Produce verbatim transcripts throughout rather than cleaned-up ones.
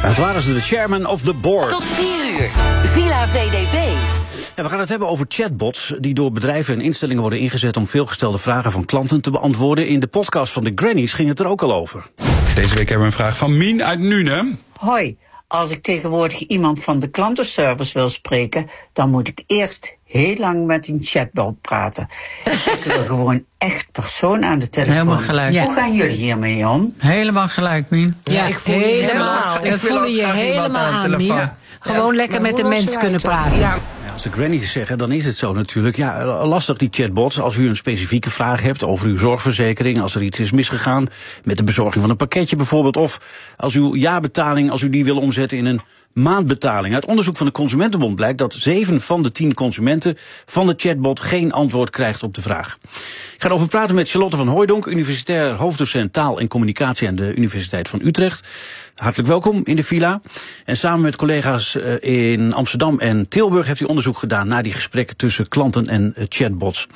Het waren ze, de chairman of the board. Tot vier uur, Villa V D P. Ja, we gaan het hebben over chatbots die door bedrijven en instellingen worden ingezet om veelgestelde vragen van klanten te beantwoorden. In de podcast van de Grannies ging het er ook al over. Deze week hebben we een vraag van Mien uit Nuenen. Hoi, als ik tegenwoordig iemand van de klantenservice wil spreken, dan moet ik eerst heel lang met een chatbot praten. Ik wil gewoon echt persoon aan de telefoon. Helemaal gelijk. Hoe gaan jullie hiermee om? Helemaal gelijk, Mien. Ja, ja, ik voel je helemaal. We voelen je helemaal aan, Mien. Ja. Gewoon ja, lekker met de mens kunnen praten. Ja. Ja, als de Grannies zeggen, dan is het zo natuurlijk. Ja, lastig die chatbots. Als u een specifieke vraag hebt over uw zorgverzekering, als er iets is misgegaan met de bezorging van een pakketje bijvoorbeeld, of als uw jaarbetaling, als u die wil omzetten in een maandbetaling. Uit onderzoek van de Consumentenbond blijkt dat zeven van de tien consumenten van de chatbot geen antwoord krijgt op de vraag. Ik ga erover praten met Charlotte van Hooijdonk, universitair hoofddocent taal en communicatie aan de Universiteit van Utrecht. Hartelijk welkom in de villa. En samen met collega's in Amsterdam en Tilburg heeft u onderzoek gedaan naar die gesprekken tussen klanten en chatbots.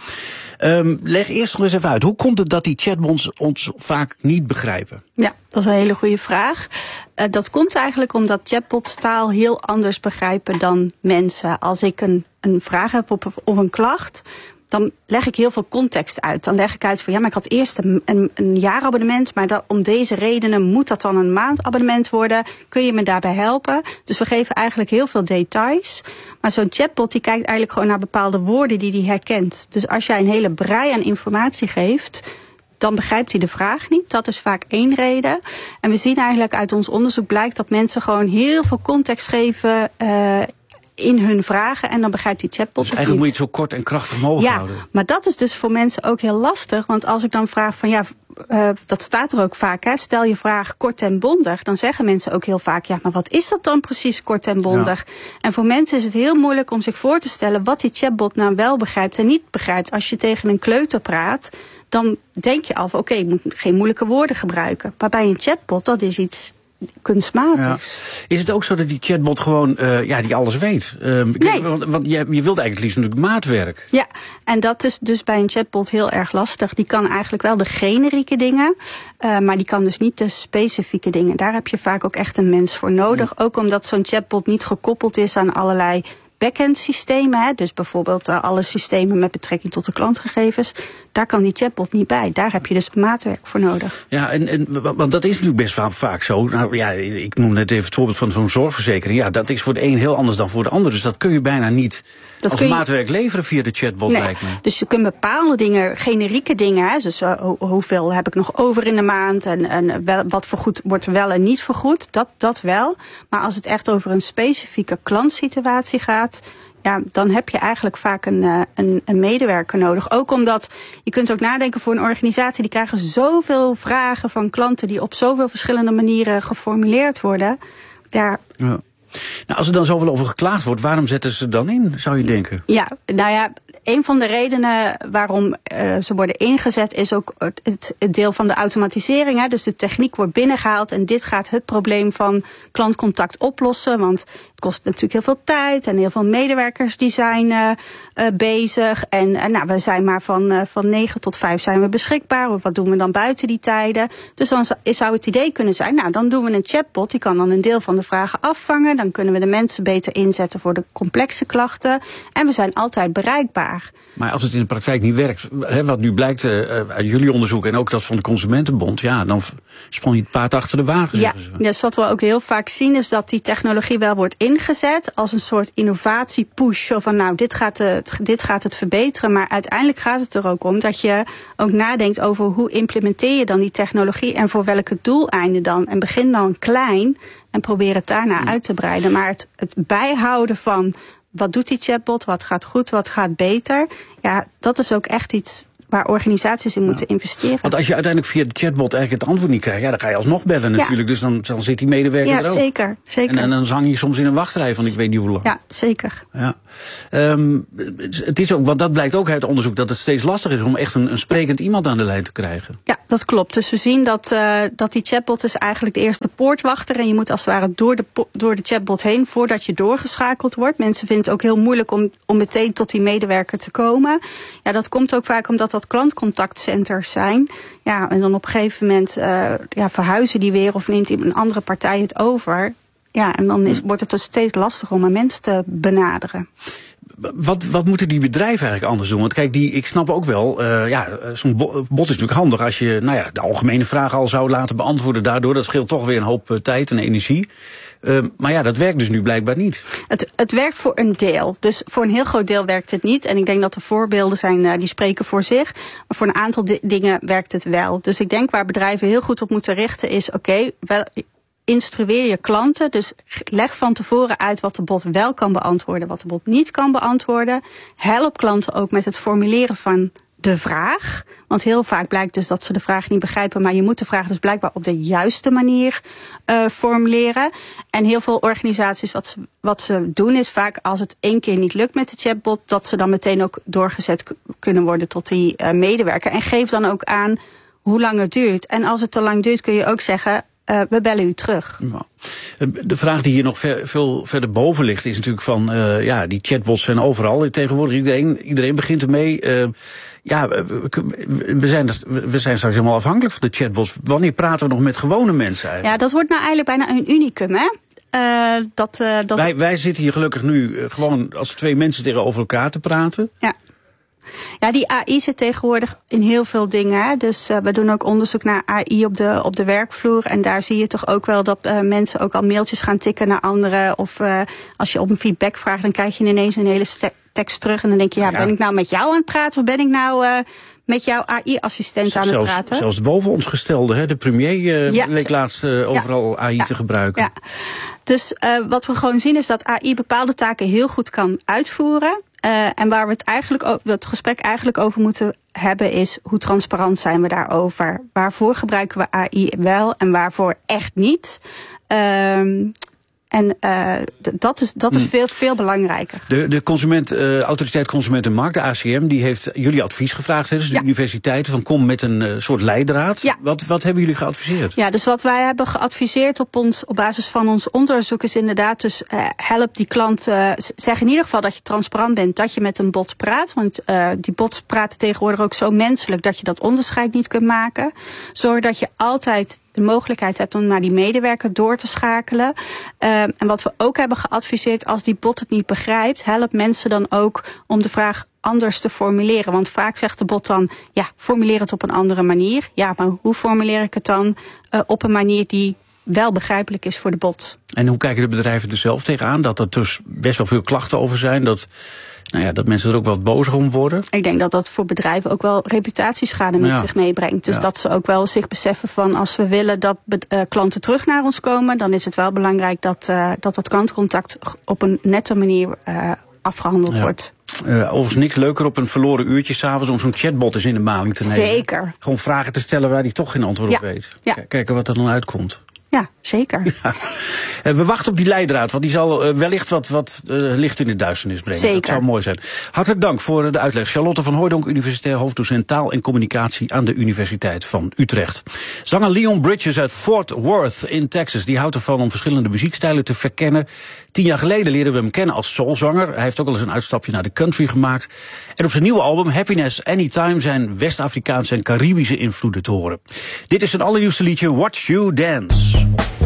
Um, leg eerst nog eens even uit. Hoe komt het dat die chatbots ons vaak niet begrijpen? Ja, dat is een hele goede vraag. Uh, dat komt eigenlijk omdat chatbots taal heel anders begrijpen dan mensen. Als ik een, een vraag heb op, of een klacht, dan leg ik heel veel context uit. Dan leg ik uit van ja, maar ik had eerst een, een, een jaarabonnement, maar dat, om deze redenen moet dat dan een maandabonnement worden. Kun je me daarbij helpen? Dus we geven eigenlijk heel veel details. Maar zo'n chatbot die kijkt eigenlijk gewoon naar bepaalde woorden die hij herkent. Dus als jij een hele brei aan informatie geeft, dan begrijpt hij de vraag niet. Dat is vaak één reden. En we zien eigenlijk uit ons onderzoek blijkt dat mensen gewoon heel veel context geven uh, in hun vragen en dan begrijpt die chatbot dus eigenlijk moet je het zo kort en krachtig mogelijk ja, houden. Maar dat is dus voor mensen ook heel lastig. Want als ik dan vraag van ja, uh, dat staat er ook vaak, hè, stel je vraag kort en bondig, dan zeggen mensen ook heel vaak ja, maar wat is dat dan precies kort en bondig? Ja. En voor mensen is het heel moeilijk om zich voor te stellen wat die chatbot nou wel begrijpt en niet begrijpt. Als je tegen een kleuter praat, dan denk je al van oké, okay, ik moet geen moeilijke woorden gebruiken. Maar bij een chatbot, dat is iets kunstmatigs. Ja. Is het ook zo dat die chatbot gewoon uh, ja, die alles weet? Uh, nee. Want, want je, je wilt eigenlijk liefst natuurlijk maatwerk. Ja, en dat is dus bij een chatbot heel erg lastig. Die kan eigenlijk wel de generieke dingen, uh, maar die kan dus niet de specifieke dingen. Daar heb je vaak ook echt een mens voor nodig. Ja. Ook omdat zo'n chatbot niet gekoppeld is aan allerlei back-end systemen, hè, dus bijvoorbeeld uh, alle systemen met betrekking tot de klantgegevens, daar kan die chatbot niet bij. Daar heb je dus maatwerk voor nodig. Ja, en, en want dat is natuurlijk best wel vaak zo. Nou ja, ik noem net even het voorbeeld van zo'n zorgverzekering. Ja, dat is voor de een heel anders dan voor de ander. Dus dat kun je bijna niet dat als je maatwerk leveren via de chatbot, nee, lijkt me. Dus je kunt bepaalde dingen, generieke dingen, hè, dus uh, ho- hoeveel heb ik nog over in de maand en, en wel, wat vergoed wordt er wel en niet vergoed, dat, dat wel. Maar als het echt over een specifieke klantsituatie gaat, ja, dan heb je eigenlijk vaak een, uh, een, een medewerker nodig. Ook omdat, je kunt ook nadenken voor een organisatie, die krijgen zoveel vragen van klanten die op zoveel verschillende manieren geformuleerd worden. Daar ja. Nou, als er dan zoveel over geklaagd wordt, waarom zetten ze dan in, zou je denken? Ja, nou ja, een van de redenen waarom uh, ze worden ingezet is ook het, het deel van de automatisering. Hè. Dus de techniek wordt binnengehaald en dit gaat het probleem van klantcontact oplossen. Want het kost natuurlijk heel veel tijd en heel veel medewerkers die zijn uh, uh, bezig. En uh, nou, we zijn maar van, uh, van negen tot vijf zijn we beschikbaar. Wat doen we dan buiten die tijden? Dus dan zou het idee kunnen zijn, nou dan doen we een chatbot. Die kan dan een deel van de vragen afvangen. Dan kunnen we de mensen beter inzetten voor de complexe klachten. En we zijn altijd bereikbaar. Maar als het in de praktijk niet werkt, hè, wat nu blijkt uh, uit jullie onderzoek en ook dat van de Consumentenbond, ja, dan sprong je het paard achter de wagen. Ja, dus wat we ook heel vaak zien is dat die technologie wel wordt ingezet als een soort innovatiepush. Zo van nou, dit gaat, het, dit gaat het verbeteren. Maar uiteindelijk gaat het er ook om dat je ook nadenkt over hoe implementeer je dan die technologie en voor welke doeleinden dan. En begin dan klein en probeer het daarna uit te breiden. Maar het, het bijhouden van wat doet die chatbot, wat gaat goed, wat gaat beter, ja, dat is ook echt iets waar organisaties in moeten ja. investeren. Want als je uiteindelijk via de chatbot eigenlijk het antwoord niet krijgt, ja, dan ga je alsnog bellen natuurlijk. Ja. Dus dan, dan zit die medewerker ja, er ook. Ja, zeker, zeker. En, en dan hang je soms in een wachtrij van ik weet niet hoe lang. Ja, zeker. Ja. Um, het is ook, want dat blijkt ook uit onderzoek, dat het steeds lastiger is om echt een, een sprekend iemand aan de lijn te krijgen. Ja, dat klopt. Dus we zien dat, uh, dat die chatbot is eigenlijk de eerste poortwachter. En je moet als het ware door de, door de chatbot heen voordat je doorgeschakeld wordt. Mensen vinden het ook heel moeilijk om, om meteen tot die medewerker te komen. Ja, dat komt ook vaak omdat dat klantcontactcenters zijn. Ja, en dan op een gegeven moment uh, ja, verhuizen die weer of neemt een andere partij het over. ja, en dan is, wordt het dus steeds lastiger om een mens te benaderen. Wat, wat moeten die bedrijven eigenlijk anders doen? Want kijk, die, ik snap ook wel, uh, ja, zo'n bot is natuurlijk handig als je nou ja, de algemene vragen al zou laten beantwoorden daardoor. Dat scheelt toch weer een hoop uh, tijd en energie. Uh, maar ja, dat werkt dus nu blijkbaar niet. Het, het werkt voor een deel. Dus voor een heel groot deel werkt het niet. En ik denk dat de voorbeelden zijn, uh, die spreken voor zich. Maar voor een aantal di- dingen werkt het wel. Dus ik denk waar bedrijven heel goed op moeten richten is, oké, okay, wel... instrueer je klanten, dus leg van tevoren uit wat de bot wel kan beantwoorden, wat de bot niet kan beantwoorden. Help klanten ook met het formuleren van de vraag. Want heel vaak blijkt dus dat ze de vraag niet begrijpen, maar je moet de vraag dus blijkbaar op de juiste manier uh, formuleren. En heel veel organisaties, wat ze, wat ze doen is vaak als het één keer niet lukt met de chatbot, dat ze dan meteen ook doorgezet k- kunnen worden tot die uh, medewerker. En geef dan ook aan hoe lang het duurt. En als het te lang duurt kun je ook zeggen, Uh, we bellen u terug. Nou, de vraag die hier nog ver, veel verder boven ligt is natuurlijk van, uh, ja, die chatbots zijn overal. Tegenwoordig iedereen, iedereen begint ermee. Uh, ja, we, we, zijn, we zijn straks helemaal afhankelijk van de chatbots. Wanneer praten we nog met gewone mensen eigenlijk? Ja, dat wordt nou eigenlijk bijna een unicum, hè? Uh, dat, uh, dat... Wij, wij zitten hier gelukkig nu uh, gewoon als twee mensen tegenover elkaar te praten. Ja. Ja, die A I zit tegenwoordig in heel veel dingen. Hè. Dus uh, we doen ook onderzoek naar A I op de, op de werkvloer. En daar zie je toch ook wel dat uh, mensen ook al mailtjes gaan tikken naar anderen. Of uh, als je op een feedback vraagt, dan krijg je ineens een hele ste- tekst terug. En dan denk je, ja, ben ik nou met jou aan het praten? Of ben ik nou uh, met jouw A I-assistent aan zelfs, het praten? Zelfs de boven ons gestelde, hè? De premier uh, ja. leek laatst uh, overal ja. A I ja. te gebruiken. Ja. Dus uh, wat we gewoon zien is dat A I bepaalde taken heel goed kan uitvoeren. Uh, en waar we het eigenlijk o- het gesprek eigenlijk over moeten hebben is, hoe transparant zijn we daarover? Waarvoor gebruiken we A I wel en waarvoor echt niet? Um, En uh, d- dat is, dat is veel, veel belangrijker. De, de consument, uh, Autoriteit Consument en Markt, de A C M, die heeft jullie advies gevraagd. Hè? Dus de ja. universiteiten, van kom met een uh, soort leidraad. Ja. Wat, wat hebben jullie geadviseerd? Ja, dus wat wij hebben geadviseerd op, ons, op basis van ons onderzoek is inderdaad dus uh, help die klant. Uh, zeg in ieder geval dat je transparant bent, dat je met een bot praat. Want uh, die bots praten tegenwoordig ook zo menselijk dat je dat onderscheid niet kunt maken. Zorg dat je altijd de mogelijkheid hebt om naar die medewerker door te schakelen. Uh, en wat we ook hebben geadviseerd, als die bot het niet begrijpt, help mensen dan ook om de vraag anders te formuleren. Want vaak zegt de bot dan, ja, formuleer het op een andere manier. Ja, maar hoe formuleer ik het dan uh, op een manier die wel begrijpelijk is voor de bot? En hoe kijken de bedrijven er zelf tegenaan? Dat er dus best wel veel klachten over zijn, dat, nou ja, dat mensen er ook wat bozer om worden? Ik denk dat dat voor bedrijven ook wel reputatieschade met ja. zich meebrengt. Dus ja. dat ze ook wel zich beseffen van, als we willen dat be- uh, klanten terug naar ons komen, dan is het wel belangrijk dat uh, dat, dat klantcontact op een nette manier uh, afgehandeld ja. wordt. Uh, overigens niks leuker op een verloren uurtje 's avonds om zo'n chatbot eens in de maling te nemen. Zeker. Gewoon vragen te stellen waar hij toch geen antwoord ja. op weet. Ja. K- kijken wat er dan uitkomt. Ja, zeker. Ja. Uh, we wachten op die leidraad, want die zal uh, wellicht wat, wat uh, licht in de duisternis brengen. Zeker. Dat zou mooi zijn. Hartelijk dank voor de uitleg. Charlotte van Hooijdonk, universitair hoofddocent taal en communicatie aan de Universiteit van Utrecht. Zanger Leon Bridges uit Fort Worth in Texas, die houdt ervan om verschillende muziekstijlen te verkennen. Tien jaar geleden leerden we hem kennen als soulzanger. Hij heeft ook al eens een uitstapje naar de country gemaakt. En op zijn nieuwe album Happiness Anytime zijn West-Afrikaanse en Caribische invloeden te horen. Dit is zijn allernieuwste liedje Watch You Dance.